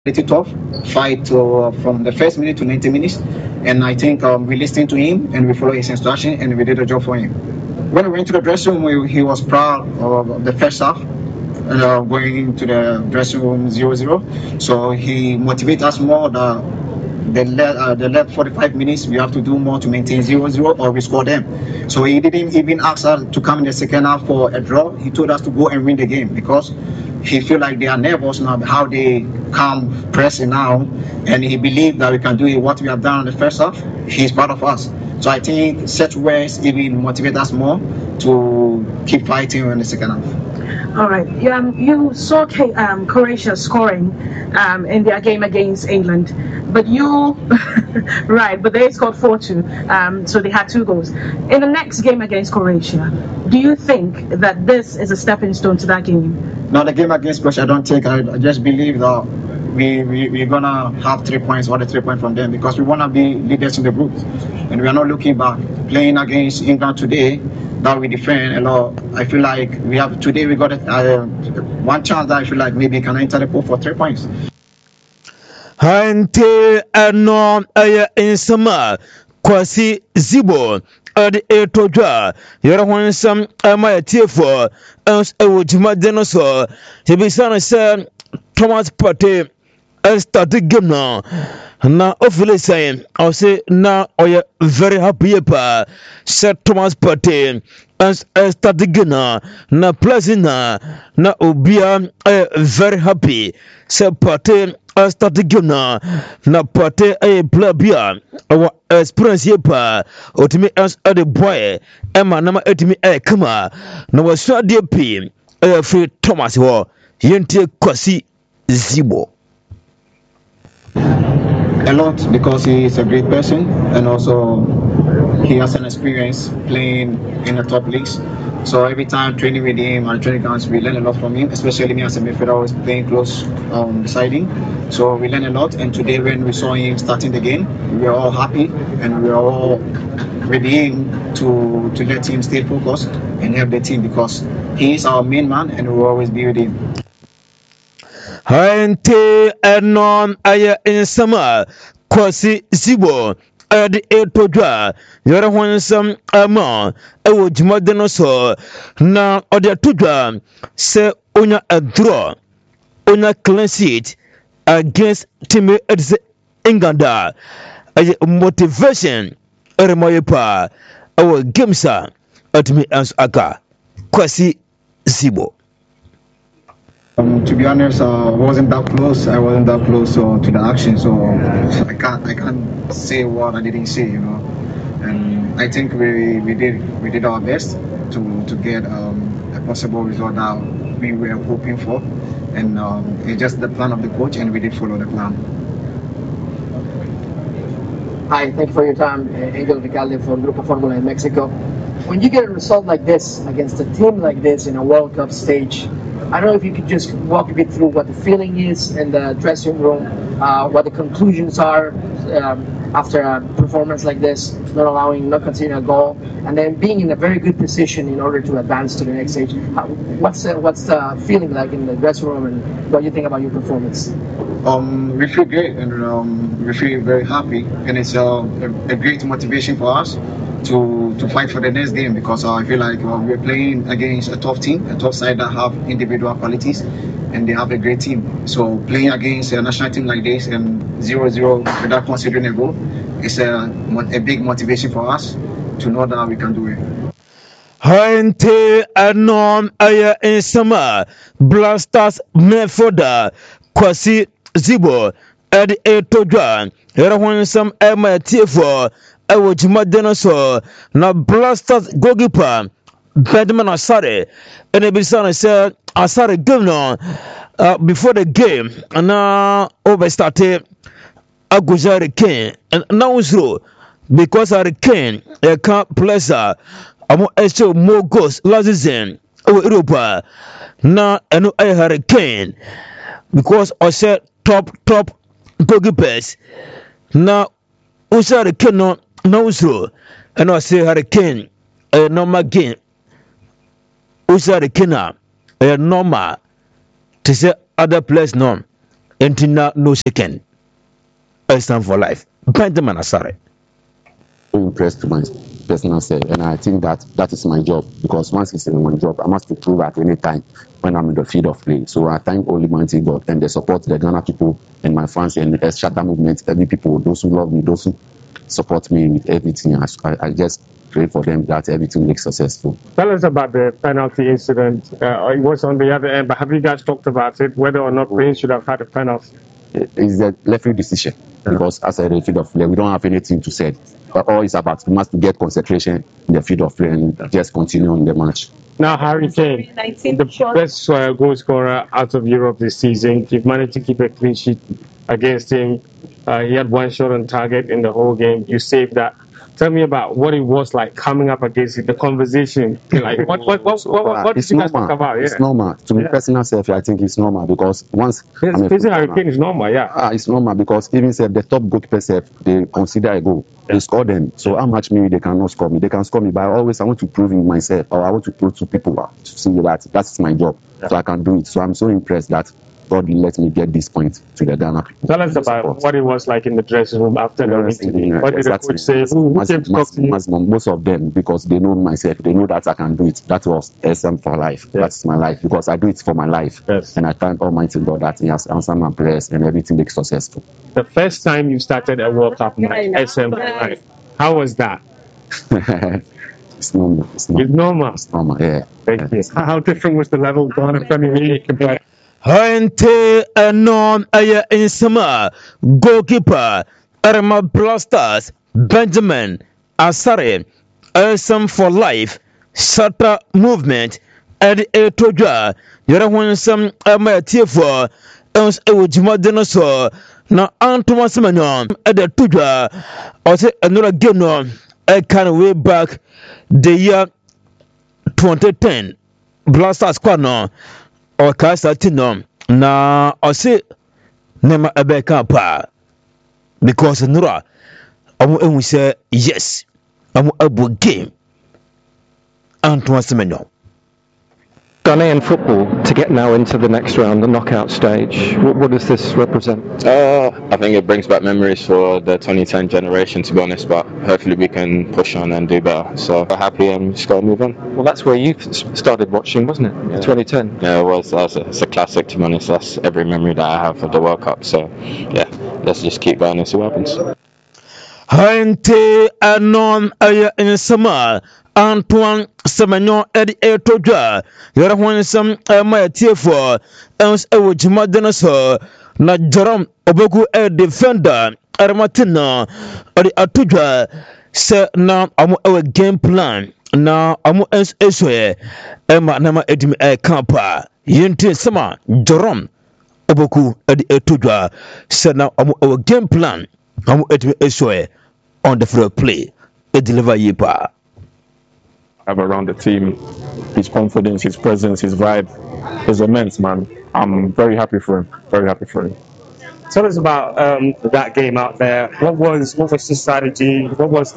pretty tough fight from the first minute to 90 minutes. And I think we listened to him and we followed his instruction and we did a job for him. When we went to the dressing room, he was proud of the first half. Going to the dressing room 0-0. So he motivated us more. The last 45 minutes, we have to do more to maintain 0-0 or we score them. So he didn't even ask us to come in the second half for a draw. He told us to go and win the game because he feel like they are nervous now how they come pressing now, and he believed that we can do it. What we have done in the first half, he's part of us. So I think such words even motivate us more to keep fighting in the second half. All right. You saw Croatia scoring in their game against England, but you, right? But they scored 4-2, so they had 2 goals. In the next game against Croatia, do you think that this is a stepping stone to that game? Now the game against Croatia, I don't think. I just believe that we're gonna have 3 points or the 3 points from them because we wanna be leaders in the group, and we are not looking back. Playing against England today, that we defend a lot. I feel like we got one chance that I feel like maybe can enter the pool for 3 points. Hante ano aya insama kwasi zibo ade etodwa yara hwansam ama tiefo ens ewojima denoso hebisana se Thomas Partey start game na ofile saying I say na oya very happy pa se Thomas Partey start game na pleasant na obia very happy se Partey start game na Partey plabia our experience pa otimi as the boy ema na ma etimi kama na wasu de p free Thomas ho yente kwasi zibo. A lot because he is a great person and also he has an experience playing in the top leagues. So every time training with him and training grounds, we learn a lot from him, especially me as a midfielder, always playing close beside him. So we learn a lot. And today when we saw him starting the game, we were all happy and we were all ready to let him stay focused and help the team because he is our main man and we will always be with him. Hante anon aya insama kwasi zibo ade etodwa yara hwansam ama ewo jumade no so na ode atodwa se onya a draw onya clean sheet against team edse England motivation eremoyepa ewo gamesa atimi as aka kwasi zibo. To be honest, I wasn't that close. I wasn't that close to the action, so I can't say what I didn't see, And I think we did our best to get a possible result that we were hoping for, and it's just the plan of the coach, and we did follow the plan. Hi, thank you for your time, Angel Vicalde from Grupo Formula in Mexico. When you get a result like this against a team like this in a World Cup stage, I don't know if you could just walk a bit through what the feeling is in the dressing room, what the conclusions are after a performance like this, not conceding a goal, and then being in a very good position in order to advance to the next stage. What's the feeling like in the dressing room, and what do you think about your performance? We feel great and we feel very happy, and it's a great motivation for us to fight for the next game because I feel like we're playing against a tough team, a tough side that have individual qualities and they have a great team. So playing against a national team like this and 0-0 without considering a goal is a big motivation for us to know that we can do it. Hante anon aya insama blasters mefoda kwasi zibo ed etodwa yara hwansam ema tiefo ewo jumade no so na blasters goalkeeper Bedman Asare and Ebisana said Asare game no before the game and now over started Agujari King and now zero because Hurricane can't pleasure amo extra more goals last season over Europa now and no Hurricane because I said top goalkeepers now Usari King no now zero and I say Hurricane a normal game Usari Kina a normal to say other players no Entina no second. Stand for life. Benjamin Asare. Impressed my personal self, and I think that is my job, because once it's in my job, I must prove at any time when I'm in the field of play. So I thank Almighty God and the support the Ghana people and my fans and the Shatter movement, every people, those who love me, those who support me with everything. I just pray for them that everything makes successful. Tell us about the penalty incident. It was on the other end, but have you guys talked about it, whether or not Prince should have had a penalty? It's a referee decision, because as a field of play, we don't have anything to say. But all it's about, we must get concentration in the field of play and just continue on the match. Now, Harry Kane, the best goal scorer out of Europe this season. You've managed to keep a clean sheet against him. He had one shot on target in the whole game. You saved that. Tell me about what it was like coming up against it, the conversation. Like, what did you guys talk about? Yeah. It's normal. To me, personal self, I think it's normal, because once... Harry Kane is normal, yeah. It's normal, because even the top goalkeeper self, they consider a goal. They score them. So how much maybe they cannot score me? They can score me, but I want to prove in myself, or I want to prove to people to see that that's my job, so I can do it. So I'm so impressed that God let me get this point to the Ghana people. Tell us about what it was like in the dressing room after the meeting. What did the coach say? Who came to talk to you? Most of them, because they know myself, they know that I can do it. That was SM for life. Yes. That's my life, because I do it for my life. Yes. And I thank Almighty God that He has answered my prayers and everything is successful. The first time you started a World Cup match, SM for life, how was that? It's normal. It's normal. It's normal, yeah. Thank you. How different was the level of Ghana Premier League compared? Hante anon aya insama goalkeeper Arma Blasters Benjamin Asare SM for life Shatter movement Eddie Etoja yara wansam amatifo ens ewujuma dinoso na antuma semanyo Eddie Etoja ose another game no I can way back the year 2010 Blasters squad no Okasa Tino na ose nema ebeka pa because Nura amu say yes amu abu game Antoine Semenyo. Ghanaian football to get now into the next round, the knockout stage. What does this represent? I think it brings back memories for the 2010 generation, to be honest, but hopefully we can push on and do better. So we're happy and just got to move on. Well, that's where you started watching, wasn't it? Yeah. 2010. Yeah, it was. It's a classic, to be honest. That's every memory that I have of the World Cup. So yeah, let's just keep going and see what happens. Hante anon aya insama Antoine Semenyo Eddie Etoja yara wansam amatifo ens ewujuma dinoso na Jerome Oboku defender Armatina Eddie Etoja se na amu ewe game plan na amu ens eswe ema nama edim kampa yenti sama Jerome Oboku Eddie Etoja se na amu ewe game plan amu edim eswe on the free play it deliver yipa have around the team, his confidence, his presence, his vibe is immense, man. I'm very happy for him. Very happy for him. Tell us about that game out there. What was the strategy? What was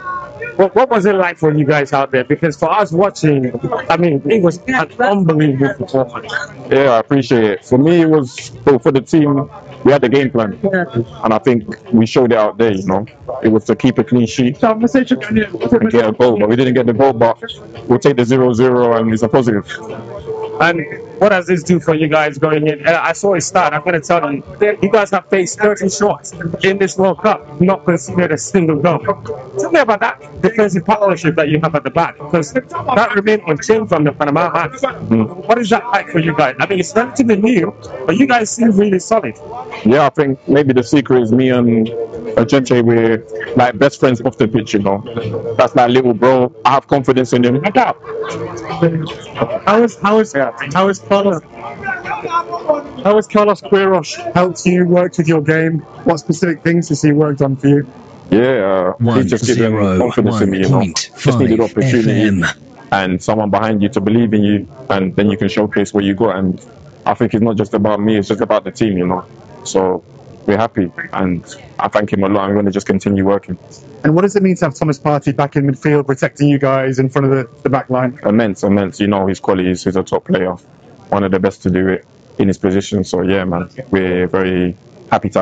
it like for you guys out there? Because for us watching, I mean, it was an unbelievable performance. Yeah, I appreciate it. For me, it was for the team. We had the game plan, and I think we showed it out there. You know, it was to keep a clean sheet and get a goal, but we didn't get the goal. But we'll take the 0-0, and it's a positive. And what does this do for you guys going in? I saw it start. I'm going to tell you, you guys have faced 30 shots in this World Cup, not conceded a single goal. Tell me about that defensive partnership that you have at the back, because that remained unchanged from the Panama match. What is that like for you guys? I mean, it's relatively new, but you guys seem really solid. Yeah, I think maybe the secret is me and Ajente, we're like best friends off the pitch, you know. That's my little bro. I have confidence in him. How is Carlos Queiroz helped you work with your game? What specific things has he worked on for you? Yeah, he's just given confidence in me, you know. Just needed opportunity and someone behind you to believe in you, and then you can showcase what you got. And I think it's not just about me, it's just about the team, you know. So we're happy, and I thank him a lot. I'm going to just continue working. And what does it mean to have Thomas Partey back in midfield, protecting you guys in front of the back line? Immense. You know his qualities. He's a top player, one of the best to do it. in his position. So yeah, man, we're very happy to